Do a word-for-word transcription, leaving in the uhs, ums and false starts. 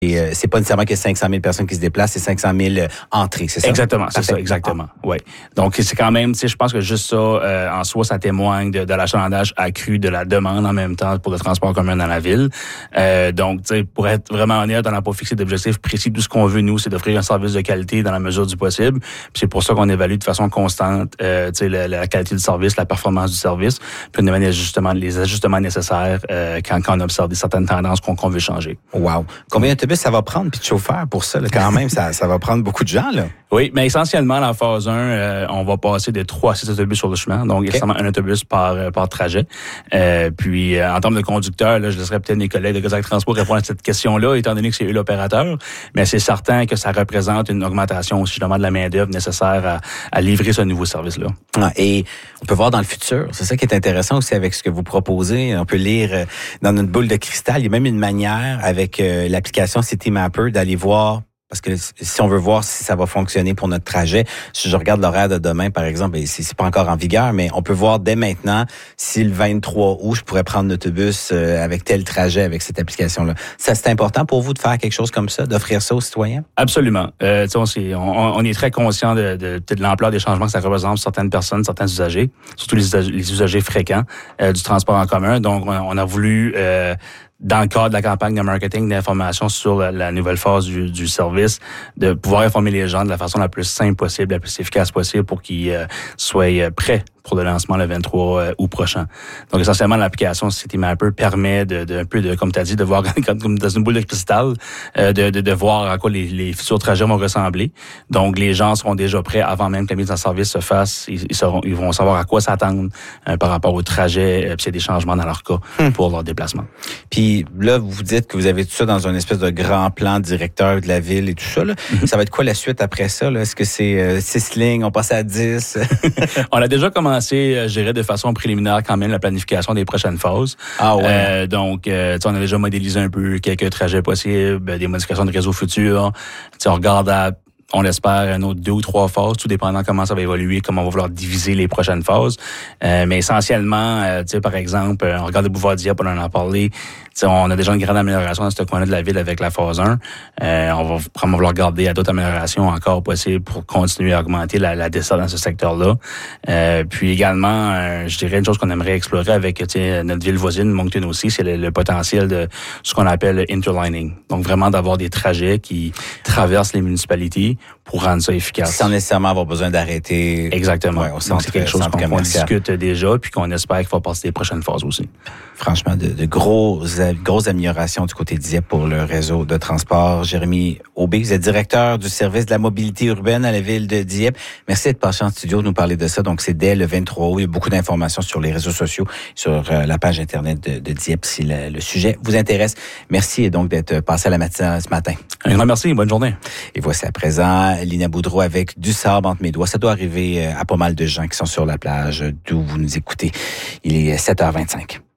Et euh, c'est pas nécessairement qu'il y a cinq cent mille personnes qui se déplacent, c'est cinq cent mille entrées, c'est ça? Exactement, c'est ça, exactement. Ah. Oui. Donc, c'est quand même, tu sais, je pense que juste ça, euh, en soi, ça témoigne de, de l'achalandage accru de la demande en même temps pour le transport commun dans la ville. Euh, donc, tu sais, pour être vraiment honnête, on n'a pas fixé d'objectif précis. Tout ce qu'on veut, nous, c'est d'offrir un service de qualité dans la mesure du possible. Puis c'est pour ça qu'on évalue de façon constante, euh, tu sais, la, la qualité du service, la performance du service, puis on amène les ajustements, les ajustements nécessaires euh, quand, quand on observe des certaines tendances qu'on, qu'on veut changer. Wow. Combien d'autobus ça va prendre, puis de chauffeurs pour ça, là, quand même, ça, ça va prendre beaucoup de gens, là. Oui, mais essentiellement, la phase un, euh, on va passer de trois à six autobus sur le chemin, donc okay. Essentiellement un autobus par, euh, par trajet. Euh, puis, euh, en termes de conducteurs, là, je laisserai peut-être mes collègues de Gazak Transport répondre à cette question-là, étant donné que c'est eux l'opérateur, mais c'est certain que ça représente une augmentation aussi, justement, de la main-d'œuvre nécessaire à, à livrer ce nouveau service-là. Ah, et on peut voir dans le futur, c'est ça qui est intéressant aussi avec ce que vous proposez, on peut lire euh, dans notre boule de cristal, il y a même une manière avec euh, l'application Citymapper d'aller voir. Parce que si on veut voir si ça va fonctionner pour notre trajet, si je regarde l'horaire de demain, par exemple, et c'est, c'est pas encore en vigueur, mais on peut voir dès maintenant si le vingt-trois août, je pourrais prendre l'autobus avec tel trajet avec cette application-là. Ça, c'est important pour vous de faire quelque chose comme ça, d'offrir ça aux citoyens? Absolument. Euh, on, c'est, on, on est très conscient de, de, de l'ampleur des changements que ça représente pour certaines personnes, certains usagers, surtout les usagers, les usagers fréquents euh, du transport en commun. Donc, on, on a voulu... Euh, dans le cadre de la campagne de marketing d'information sur la, la nouvelle phase du, du service, de pouvoir informer les gens de la façon la plus simple possible, la plus efficace possible pour qu'ils euh, soient prêts pour le lancement le vingt-trois août prochain. Donc, essentiellement, l'application Citymapper permet de, de un peu de, comme tu as dit, de voir comme dans une boule de cristal, euh, de, de, de voir à quoi les, les futurs trajets vont ressembler. Donc, les gens seront déjà prêts avant même que la mise en service se fasse. Ils, ils, seront, ils vont savoir à quoi s'attendre euh, par rapport au trajet, euh, puis s'il y a des changements dans leur cas hum. pour leur déplacement. Puis là, vous dites que vous avez tout ça dans une espèce de grand plan directeur de la ville et tout ça. Là. Mm-hmm. Ça va être quoi la suite après ça? Là? Est-ce que c'est euh, six lignes, on passe à dix? On a déjà commencé je dirais, de façon préliminaire quand même la planification des prochaines phases. Ah ouais. Euh, donc, euh, on a déjà modélisé un peu quelques trajets possibles, des modifications de réseau futur. T'sais, on regarde à on espère un autre deux ou trois phases, tout dépendant comment ça va évoluer, comment on va vouloir diviser les prochaines phases. Euh, mais essentiellement, euh, tu sais, par exemple, on regarde le boulevard Dieppe, on en a parlé. Tu sais, on a déjà une grande amélioration dans ce coin-là de la ville avec la phase un. Euh, on va probablement vouloir garder à d'autres améliorations encore possibles pour continuer à augmenter la, la desserte dans ce secteur-là. Euh, puis également, euh, je dirais une chose qu'on aimerait explorer avec tu sais, notre ville voisine, Moncton aussi, c'est le, le potentiel de ce qu'on appelle interlining. Donc vraiment d'avoir des trajets qui traversent les municipalités pour rendre ça efficace. Sans nécessairement avoir besoin d'arrêter. Exactement. Ouais, au centre, c'est quelque chose qu'on, qu'on discute déjà puis qu'on espère qu'il va passer des prochaines phases aussi. Franchement, de, de grosses, grosses améliorations du côté de Dieppe pour le réseau de transport. Jérémy Aubé, vous êtes directeur du service de la mobilité urbaine à la ville de Dieppe. Merci d'être passé en studio de nous parler de ça. Donc, c'est dès le vingt-trois août. Il y a beaucoup d'informations sur les réseaux sociaux, sur la page Internet de, de Dieppe si le, le sujet vous intéresse. Merci donc d'être passé à la matinale ce matin. Un grand merci. Bonne journée. Et voici à présent Lina Boudreau avec du sable entre mes doigts. Ça doit arriver à pas mal de gens qui sont sur la plage d'où vous nous écoutez. Il est sept heures vingt-cinq.